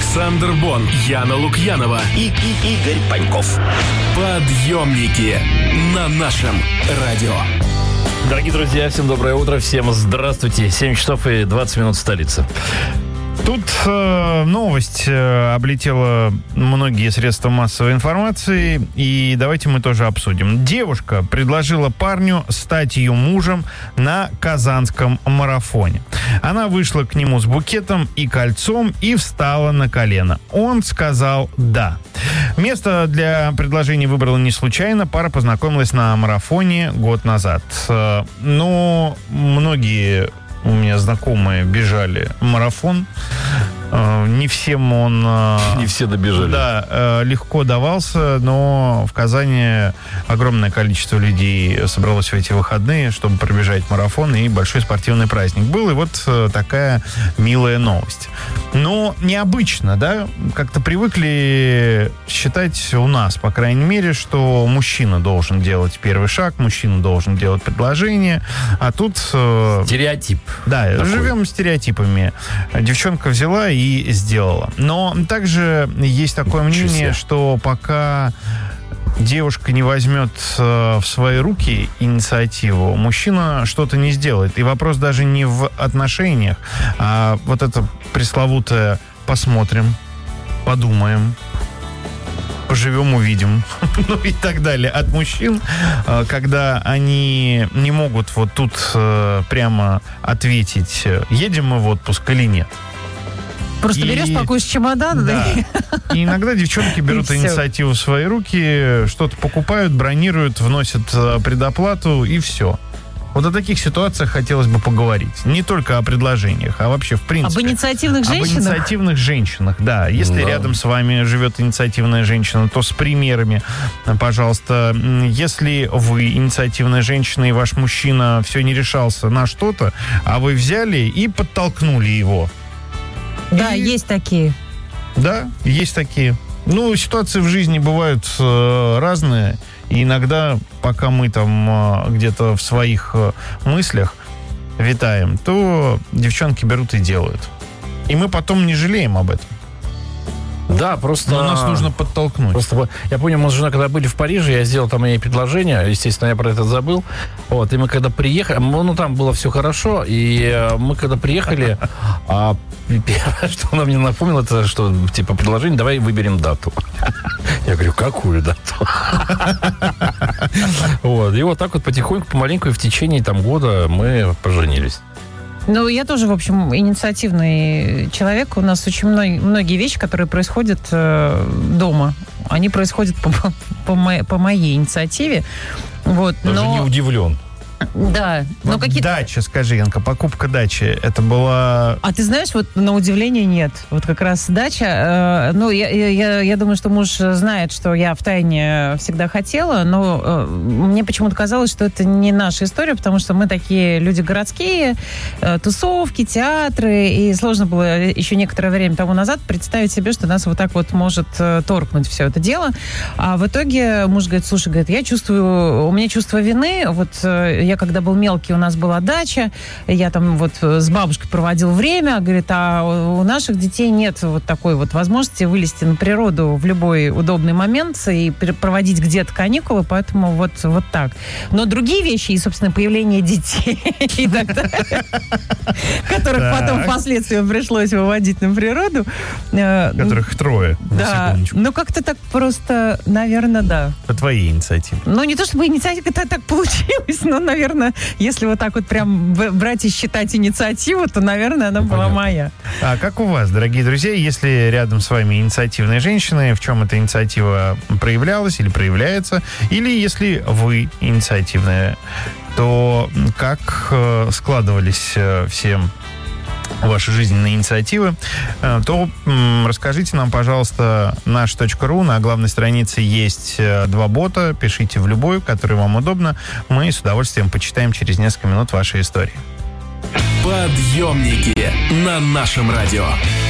Александр Бон, Яна Лукьянова и Игорь Паньков. Подъемники на нашем радио. Дорогие друзья, всем доброе утро, всем здравствуйте. 7 часов и 20 минут в столице. Тут новость облетела многие средства массовой информации, и давайте мы тоже обсудим. Девушка предложила парню стать ее мужем на Казанском марафоне. Она вышла к нему с букетом и кольцом и встала на колено. Он сказал «да». Место для предложения выбрала не случайно. Пара познакомилась на марафоне год назад. Но многие у меня знакомые бежали марафон. Не всем он... Не все добежали. Да, легко давался, но в Казани огромное количество людей собралось в эти выходные, чтобы пробежать марафон, и большой спортивный праздник был. И вот такая милая новость. Но необычно, да? Как-то привыкли считать у нас, по крайней мере, что мужчина должен делать первый шаг, мужчина должен делать предложение, а тут... Стереотип. Да, такой. Живем стереотипами. Девчонка взяла и сделала. Но также есть такое мнение, что пока девушка не возьмет в свои руки инициативу, мужчина что-то не сделает. И вопрос даже не в отношениях, а вот это пресловутое «посмотрим», «подумаем», «поживем, увидим», ну и так далее. От мужчин, когда они не могут вот тут прямо ответить, едем мы в отпуск или нет. Просто берешь, пакуешь чемодан, да. И иногда девчонки берут инициативу в свои руки, что-то покупают, бронируют, вносят предоплату и все. Вот о таких ситуациях хотелось бы поговорить. Не только о предложениях, а вообще в принципе. Об инициативных женщинах? Об инициативных женщинах, да. Если рядом с вами живет инициативная женщина, то с примерами, пожалуйста. Если вы инициативная женщина, и ваш мужчина все не решался на что-то, а вы взяли и подтолкнули его. Да, есть такие. Да, есть такие. Ну, ситуации в жизни бывают разные. И иногда, пока мы там где-то в своих мыслях витаем, то девчонки берут и делают. И мы потом не жалеем об этом. Да, просто... Но нас нужно подтолкнуть. Просто, я помню, мы с женой, когда были в Париже, я сделал там ей предложение, естественно, я про это забыл. Вот, и мы когда приехали, ну, там было все хорошо, и мы когда приехали, первое, что она мне напомнила, это что, типа, предложение, давай выберем дату. Я говорю, какую дату? Вот, и вот так вот потихоньку, помаленьку, и в течение там года мы поженились. Ну, я тоже, в общем, инициативный человек. У нас очень многие вещи, которые происходят дома, они происходят по моей инициативе. Вот, даже не удивлен. Да. Но вот какие-то... Дача, скажи, Янка, покупка дачи, это была... А ты знаешь, вот на удивление нет. Вот как раз дача, я думаю, что муж знает, что я втайне всегда хотела, но мне почему-то казалось, что это не наша история, потому что мы такие люди городские, тусовки, театры, и сложно было еще некоторое время тому назад представить себе, что нас вот так вот может торкнуть все это дело. А в итоге муж говорит, слушай, говорит, у меня чувство вины, вот я когда был мелкий, у нас была дача, я там вот с бабушкой проводил время, говорит, а у наших детей нет вот такой вот возможности вылезти на природу в любой удобный момент и проводить где-то каникулы, поэтому вот так. Но другие вещи, и, собственно, появление детей и так далее, которых потом впоследствии пришлось выводить на природу. Которых 3. Да, ну как-то так просто, наверное, да. По твоей инициативе. Ну, не то чтобы инициатива, это так получилось, но, наверное, если вот так вот прям брать и считать инициативу, то, наверное, она была моя. А как у вас, дорогие друзья, если рядом с вами инициативные женщины, в чем эта инициатива проявлялась или проявляется, или если вы инициативная, то как складывались все ваши жизненные инициативы, то расскажите нам, пожалуйста, наш.ру. На главной странице есть 2 бота. Пишите в любой, который вам удобно. Мы с удовольствием почитаем через несколько минут ваши истории. Подъемники на нашем радио.